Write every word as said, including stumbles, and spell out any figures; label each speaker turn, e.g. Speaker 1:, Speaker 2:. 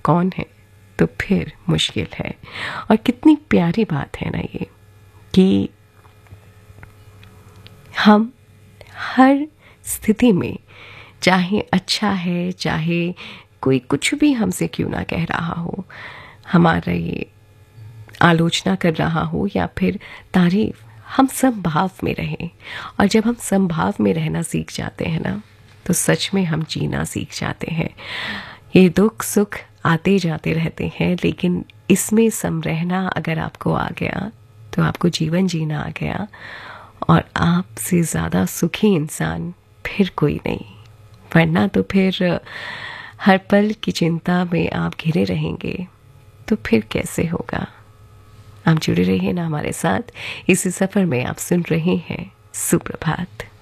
Speaker 1: कौन है तो फिर मुश्किल है। और कितनी प्यारी बात है ना ये कि हम हर स्थिति में, चाहे अच्छा है चाहे कोई कुछ भी हमसे क्यों ना कह रहा हो, हमारे आलोचना कर रहा हो या फिर तारीफ, हम समभाव में रहें। और जब हम समभाव में रहना सीख जाते हैं ना, तो सच में हम जीना सीख जाते हैं। ये दुख सुख आते जाते रहते हैं, लेकिन इसमें सम रहना अगर आपको आ गया तो आपको जीवन जीना आ गया। और आपसे ज़्यादा सुखी इंसान फिर कोई नहीं, वरना तो फिर हर पल की चिंता में आप घिरे रहेंगे, तो फिर कैसे होगा। आप जुड़े रहिए ना हमारे साथ, इसी सफ़र में आप सुन रहे हैं सुप्रभात।